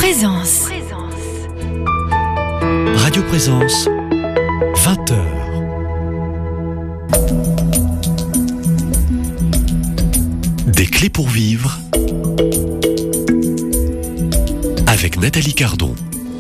Présence. Radio Présence, 20h. Des clés pour vivre avec Nathalie Cardon.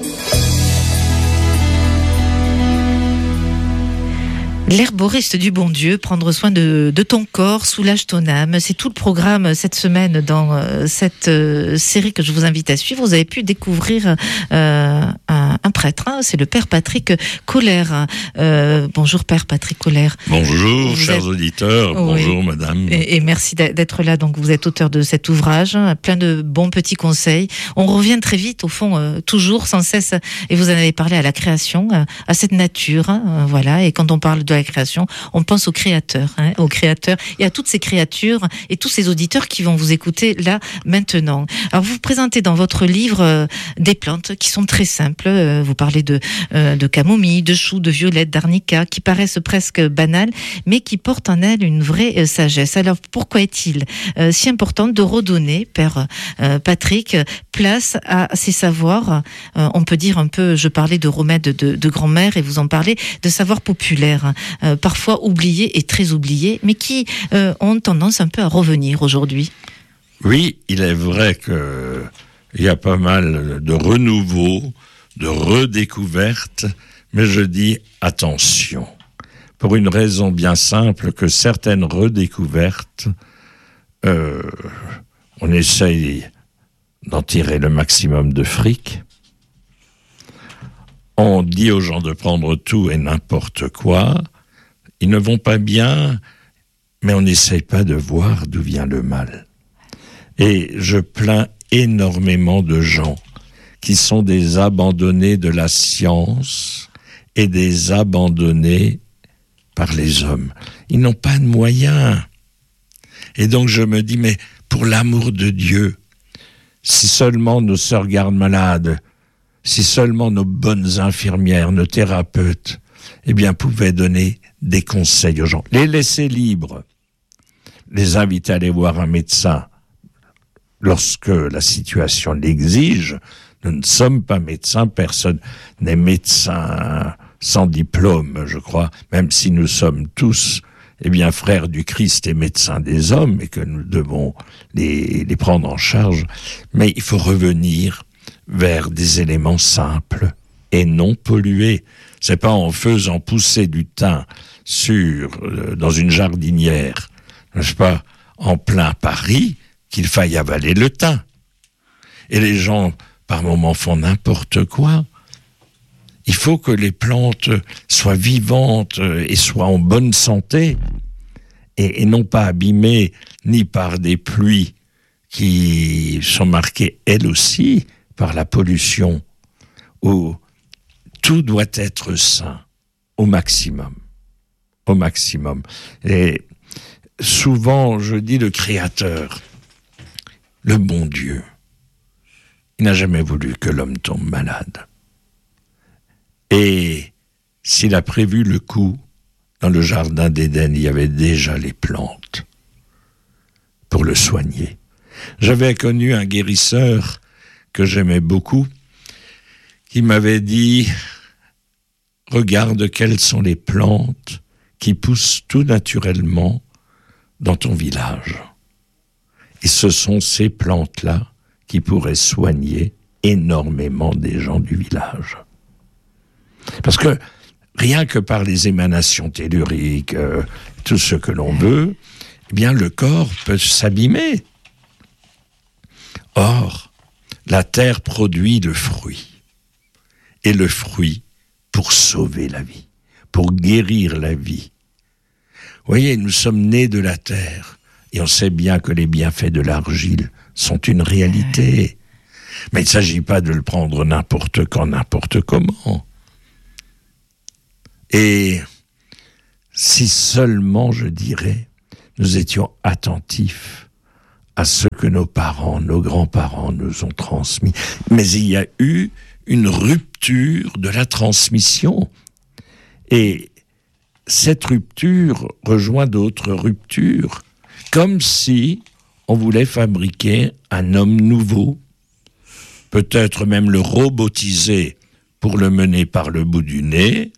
L'herboriste du bon Dieu, prendre soin de ton corps, soulage ton âme. C'est tout le programme cette semaine dans cette série que je vous invite à suivre. Vous avez pu découvrir un prêtre, c'est le Père Patrick Koller. Bonjour Père Patrick Koller. Bonjour chers auditeurs, bonjour madame. Et merci d'être là. Donc vous êtes auteur de cet ouvrage, plein de bons petits conseils. On revient très vite au fond, toujours, sans cesse. Et vous en avez parlé à la création, à cette nature, voilà. Et quand on parle de la création, on pense au créateur et à toutes ces créatures et tous ces auditeurs qui vont vous écouter là maintenant. Alors vous présentez dans votre livre des plantes qui sont très simples. Vous parlez de camomille, de chou, de violette, d'arnica, qui paraissent presque banales, mais qui portent en elles une vraie sagesse. Alors pourquoi est-il si important de redonner, Père Patrick, place à ces savoirs, on peut dire un peu, je parlais de remèdes de grand-mère et vous en parlez, de savoirs populaires, parfois oubliés et très oubliés, mais qui ont tendance un peu à revenir aujourd'hui. Oui, il est vrai qu'il y a pas mal de renouveau, de redécouvertes, mais je dis attention, pour une raison bien simple, que certaines redécouvertes, on essaye d'en tirer le maximum de fric. On dit aux gens de prendre tout et n'importe quoi. Ils ne vont pas bien, mais on n'essaye pas de voir d'où vient le mal. Et je plains énormément de gens qui sont des abandonnés de la science et des abandonnés par les hommes. Ils n'ont pas de moyens. Et donc je me dis, mais pour l'amour de Dieu, si seulement nos sœurs gardes malades, si seulement nos bonnes infirmières, nos thérapeutes, pouvaient donner des conseils aux gens, les laisser libres, les inviter à aller voir un médecin lorsque la situation l'exige. Nous ne sommes pas médecins, personne n'est médecin sans diplôme, je crois, même si nous sommes tous frères du Christ et médecins des hommes et que nous devons les prendre en charge. Mais il faut revenir vers des éléments simples et non pollués. C'est pas en faisant pousser du thym dans une jardinière, n'est-ce pas, en plein Paris, qu'il faille avaler le thym. Et les gens, par moments, font n'importe quoi. Il faut que les plantes soient vivantes et soient en bonne santé et non pas abîmées ni par des pluies qui sont marquées, elles aussi, par la pollution, où tout doit être sain au maximum. Au maximum. Et souvent, je dis le Créateur, le bon Dieu, il n'a jamais voulu que l'homme tombe malade. Et s'il a prévu le coup, dans le jardin d'Éden, il y avait déjà les plantes pour le soigner. J'avais connu un guérisseur que j'aimais beaucoup, qui m'avait dit « Regarde quelles sont les plantes qui poussent tout naturellement dans ton village. » Et ce sont ces plantes-là qui pourraient soigner énormément des gens du village. Parce que rien que par les émanations telluriques, tout ce que l'on veut, le corps peut s'abîmer. Or, la terre produit le fruit. Et le fruit pour sauver la vie, pour guérir la vie. Vous voyez, nous sommes nés de la terre et on sait bien que les bienfaits de l'argile sont une réalité. Mais il ne s'agit pas de le prendre n'importe quand, n'importe comment. Et si seulement, je dirais, nous étions attentifs à ce que nos parents, nos grands-parents nous ont transmis. Mais il y a eu une rupture de la transmission. Et cette rupture rejoint d'autres ruptures, comme si on voulait fabriquer un homme nouveau, peut-être même le robotiser pour le mener par le bout du nez,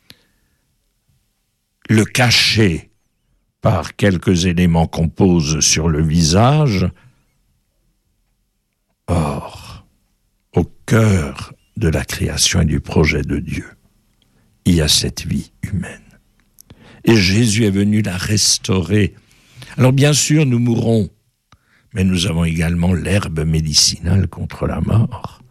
le cacher par quelques éléments qu'on pose sur le visage. Or, au cœur de la création et du projet de Dieu, il y a cette vie humaine. Et Jésus est venu la restaurer. Alors bien sûr, nous mourrons, mais nous avons également l'herbe médicinale contre la mort,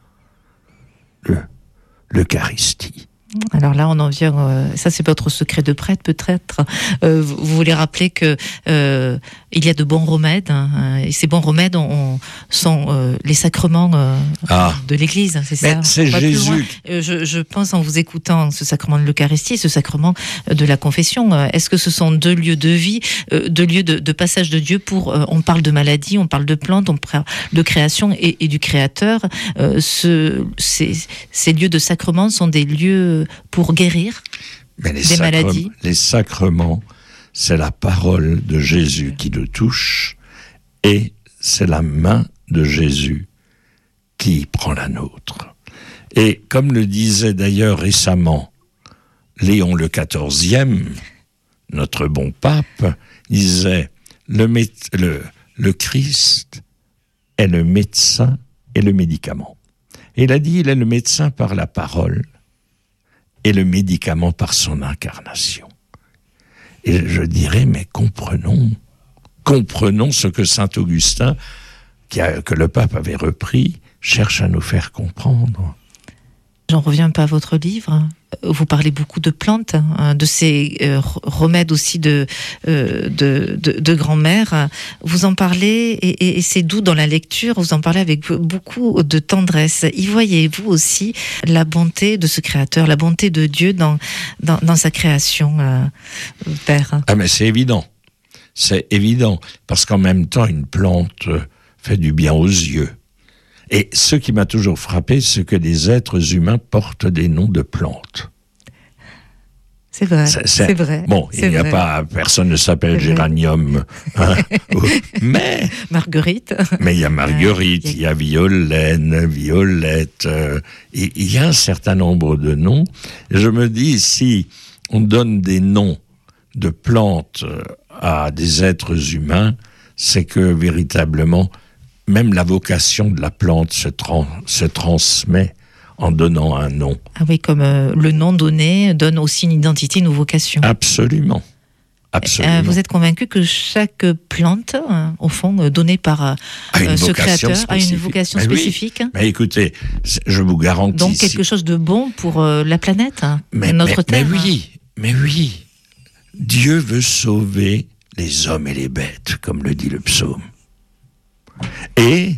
l'Eucharistie. Alors là, on en vient. Ça, c'est votre secret de prêtre, peut-être. Vous voulez rappeler que il y a de bons remèdes, et ces bons remèdes sont les sacrements de l'Église. C'est ça. C'est Jésus. Je pense, en vous écoutant, ce sacrement de l'Eucharistie, ce sacrement de la confession. Est-ce que ce sont deux lieux de vie, deux lieux de passage de Dieu pour on parle de maladie, on parle de plantes, on parle de création et du Créateur. Ces lieux de sacrement sont des lieux pour guérir des maladies. Les sacrements, c'est la parole de Jésus qui le touche, et c'est la main de Jésus qui prend la nôtre. Et comme le disait d'ailleurs récemment Léon le XIVe, notre bon pape, disait le Christ est le médecin et le médicament. Et il a dit, il est le médecin par la parole et le médicament par son incarnation. Et je dirais, mais comprenons ce que saint Augustin, que le pape avait repris, cherche à nous faire comprendre. J'en reviens pas à votre livre. Vous parlez beaucoup de plantes, de ces remèdes aussi de grand-mère. Vous en parlez, et c'est doux dans la lecture, vous en parlez avec beaucoup de tendresse. Y voyez-vous aussi la bonté de ce Créateur, la bonté de Dieu dans sa création, Père? Ah mais c'est évident, parce qu'en même temps, une plante fait du bien aux yeux. Et ce qui m'a toujours frappé, c'est que les êtres humains portent des noms de plantes. C'est vrai, c'est vrai. Bon, il n'y a pas, personne ne s'appelle géranium, mais... Marguerite. Mais il y a Marguerite, il y a Violaine, Violette, il y a un certain nombre de noms. Et je me dis, si on donne des noms de plantes à des êtres humains, c'est que véritablement, même la vocation de la plante se transmet en donnant un nom. Ah oui, comme le nom donné donne aussi une identité, une vocation. Absolument. Vous êtes convaincu que chaque plante, au fond, donnée par ce Créateur, a une vocation spécifique? Mais écoutez, je vous garantis... Donc quelque chose de bon pour la planète, notre Terre. Mais oui. Dieu veut sauver les hommes et les bêtes, comme le dit le psaume. Et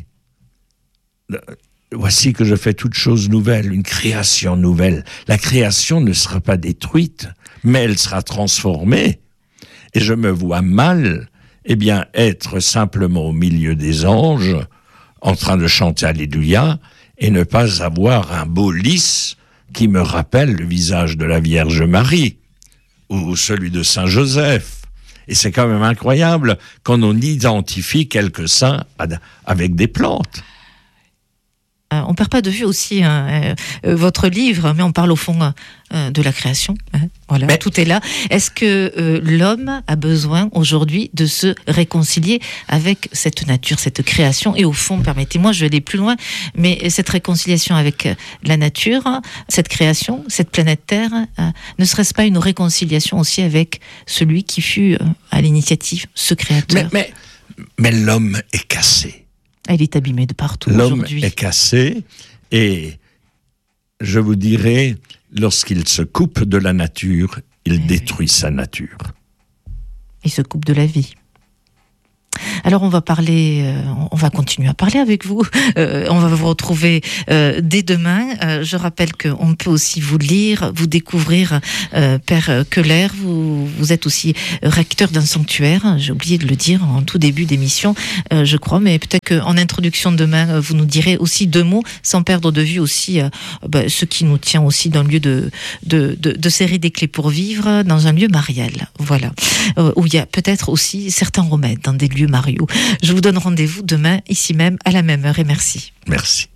voici que je fais toute chose nouvelle, une création nouvelle. La création ne sera pas détruite, mais elle sera transformée. Et je me vois mal, être simplement au milieu des anges, en train de chanter Alléluia, et ne pas avoir un beau lys qui me rappelle le visage de la Vierge Marie, ou celui de Saint Joseph. Et c'est quand même incroyable quand on identifie quelques saints avec des plantes. On perd pas de vue aussi votre livre, mais on parle au fond de la création. Voilà, mais tout est là. Est-ce que l'homme a besoin aujourd'hui de se réconcilier avec cette nature, cette création? Et au fond, permettez-moi, je vais aller plus loin, mais cette réconciliation avec la nature, cette création, cette planète Terre, ne serait-ce pas une réconciliation aussi avec celui qui fut à l'initiative, ce Créateur? Mais l'homme est cassé. Il est abîmé de partout aujourd'hui. L'homme est cassé, et je vous dirais, lorsqu'il se coupe de la nature, il détruit sa nature. Il se coupe de la vie. Alors on va continuer à parler avec vous. On va vous retrouver dès demain. Je rappelle qu'on peut aussi vous lire, vous découvrir, Père Keller. Vous êtes aussi recteur d'un sanctuaire. J'ai oublié de le dire en tout début d'émission, je crois, mais peut-être qu'en introduction de demain, vous nous direz aussi deux mots, sans perdre de vue aussi ce qui nous tient aussi dans le lieu de série des clés pour vivre, dans un lieu marial. Voilà, où il y a peut-être aussi certains remèdes dans des lieux mariaux. Je vous donne rendez-vous demain, ici même, à la même heure, et merci. Merci.